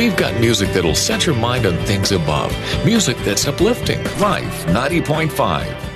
We've got music that'll set your mind on things above. Music that's uplifting. Life 90.5.